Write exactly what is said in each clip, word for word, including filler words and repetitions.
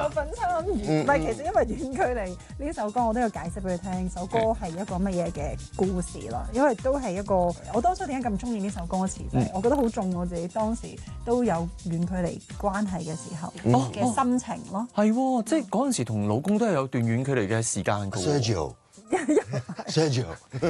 有份參與。唔係，其實因為遠距離呢首歌，我都要解釋俾佢聽，首歌係一個乜嘢嘅故事啦。因為都係一個，我當初點解咁中意呢首歌詞，就係我覺得好中我自己當時都有遠距離關係嘅時候嘅心情咯。 係喎，即係嗰陣時同老公都係有段遠距離嘅時間㗎。 Sergio，Sergio，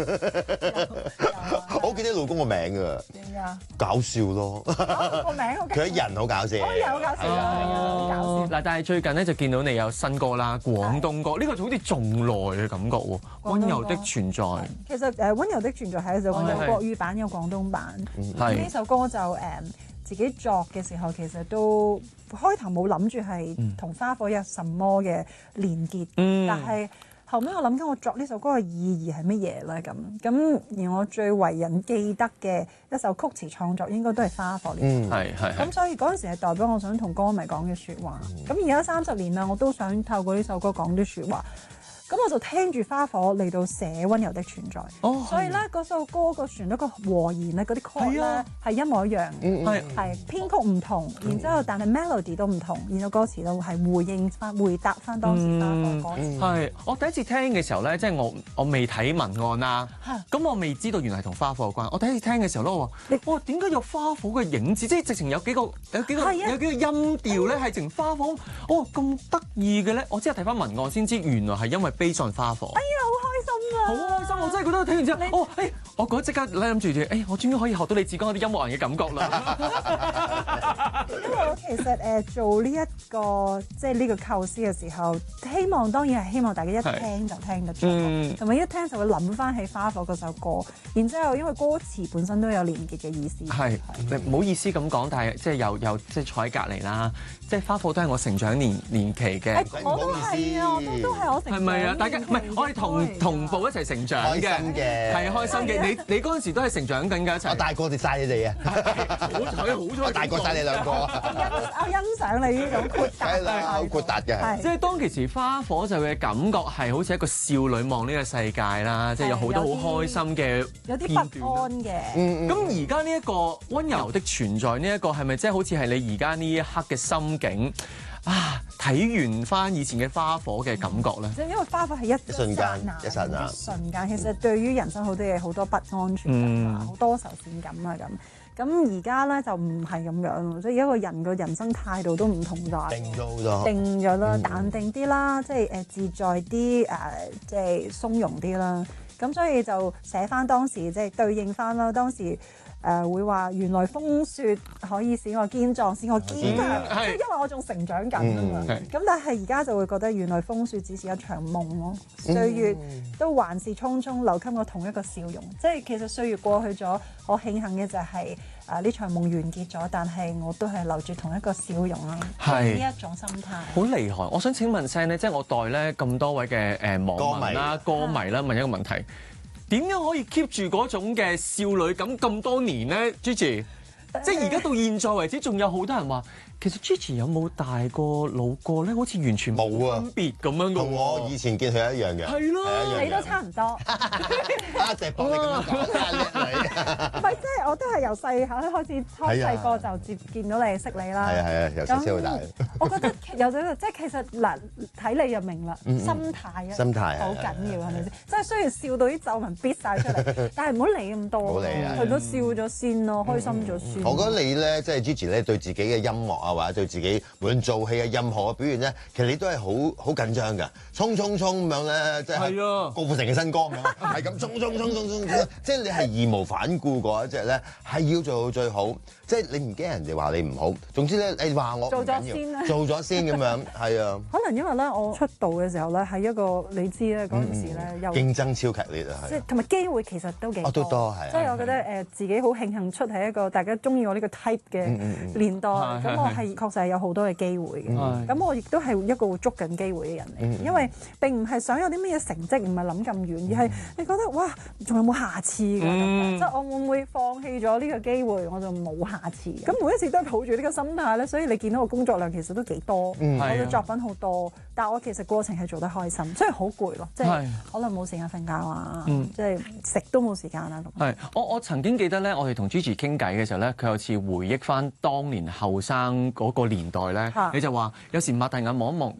我記得老公個名㗎。 點啊？ 搞笑咯。 個名好搞笑。 佢人好搞笑。 我有搞笑啊，係啊，好搞笑。 嗱，但係最近咧就見到你有新歌啦，廣東歌，呢個好似仲耐嘅感覺喎。溫柔的存在。 其實誒，溫柔的存在係一首有國語版有廣東版。 係。 呢首歌就誒自己作嘅時候，其實都開頭冇諗住係同花火有什麼嘅連結，但係後尾我諗緊我作呢首歌嘅意義係乜嘢咧？咁咁而我最為人記得嘅一首曲詞創作應該都係花火呢首歌。 係係。 咁所以嗰陣時係代表我想同歌迷講嘅説話。咁而家三十年啦，我都想透過呢首歌講啲説話。咁我就聽住花火嚟到寫溫柔的存在，哦、所以咧嗰首歌個旋律個和弦咧嗰啲曲咧係一模一樣嘅，係、嗯、編曲唔同，嗯、然之後但係 melody 都唔同，然後歌詞都係回應翻、回答翻當時花火嘅歌詞。係、 嗯，我第一次聽嘅時候咧，即係我我未睇文案啦，咁我未知道原來係同花火有關。我第一次聽嘅時候咧，我話：哇，點解有花火嘅影子？即係直情有幾個有幾個有幾個音調咧係直情花火，哦咁得意嘅咧！我之後睇翻文案先知，原來係因為悲傷花火。 哎呀，好開心啊！ 好開心，我真係覺得睇完之後，你哦，誒，我覺得即刻咧諗住住，誒，我終於可以學到你自己嗰啲音樂人嘅感覺啦。 因為我其實誒、呃、做呢、這、一個即係呢個構思嘅時候，希望當然係希望大家一聽就聽得出，同埋、嗯、一聽就會諗翻起花火嗰首歌。然之後因為歌詞本身都有連結嘅意思。係， 唔好意思咁講，但係即係又又即係坐喺隔離啦。即係花火都係我成長年年期嘅、 欸，我都係啊，我都都係我成長。係咪啊？ 大家唔係我哋同同步一齊成長嘅， 開心嘅， 係開心嘅。你你嗰陣時都係成長緊嘅一齊。 我大過晒你哋啊！好彩好彩，我大過晒你兩個。 我欣賞你呢種豁達， 係好豁達嘅。 即係當其時花火就嘅感覺係好似一個少女望呢個世界啦，即係有好多好開心嘅有啲不安嘅。 咁而家呢一個溫柔的存在呢一個係咪即係好似係你而家呢一刻嘅心境啊？睇完翻以前嘅花火嘅感覺咧， 即係因為花火係一瞬間，一剎那， 瞬間。其實對於人生好多嘢，好多不安全感啊，好、嗯、多愁善感啊咁。咁而家咧就唔係咁樣，即係一個人嘅人生態度都唔同咗， 定咗好多， 定咗啦， 嗯、 淡定啲啦，即係誒自在啲，誒、呃、即係鬆容啲啦。咁所以就寫翻當時即係對應翻啦，當時。誒、呃、會話原來風雪可以使我堅壯，使我堅強，嗯、因為我仲成長緊啊嘛。咁、嗯、但係而家就會覺得原來風雪只是一場夢咯，歲、嗯、月都還是匆匆留給我同一個笑容。即係其實歲月過去咗，我慶幸嘅就係誒呢場夢完結咗，但係我都係留住同一個笑容啦。係呢一種心態。好厲害！我想請問聲咧，即係我代咧咁多位嘅誒網民啦、歌迷啦問一個問題。點樣可以 keep 住嗰種嘅少女感咁多年咧 Gigi？ 即係而家到現在為止，仲有好多人話，其實 Gigi 有冇大過老過咧？好似完全冇分別咁樣嘅喎。 同我以前見佢一樣嘅。 係咯， 你都差唔多。 啊，謝博你咁樣講，叻你。 唔係，即係我都係由細嚇開始，初細個就接見到你，識你啦。 係啊係啊，由細到大。 我覺得有咗即係其實嗱，睇你就明啦，心態啊， 心態好緊要係咪先？即係雖然笑到啲皺紋逼晒出嚟，但係唔好理咁多。 唔好理啊。 佢都笑咗先咯，開心咗先。 我覺得你咧，即係 Gigi 咧，對自己嘅音樂啊，或者對自己無論做戲嘅任何嘅表現咧，其實你都係好好緊張㗎，衝衝衝咁樣咧，即係郭富城嘅新歌咁樣，係咁衝衝衝衝衝，即係你係義無反顧嗰一隻咧，係要做到最好，即係你唔驚人哋話你唔好。總之咧，你話我做咗先啦， 做咗先咁樣，係啊。 可能因為咧，我出道嘅時候咧，係一個你知咧，嗰陣時咧又競爭超劇烈啊，係。 即係同埋機會其實都幾多， 都多係。 所以我覺得誒自己好慶幸出喺一個大家中意我呢個 type 嘅年代，咁我係確實係有好多嘅機會嘅。咁我亦都係一個會捉緊機會嘅人嚟，因為並唔係想有啲乜嘢成績，唔係諗咁遠，而係你覺得哇，仲有冇下次㗎？即係我會唔會放棄咗呢個機會，我就冇下次。咁每一次都係抱住呢個心態咧，所以你見到我工作量其實都幾多，我嘅作品好多，但係我其實過程係做得開心，所以好攰咯，即係可能冇時間瞓覺啊，即係食都冇時間啊咁。 係我我曾經記得咧，我哋同 Gigi 傾偈嘅時候咧，佢有次回憶翻當年後生嗰個年代咧，你就話有時擘大眼望一望。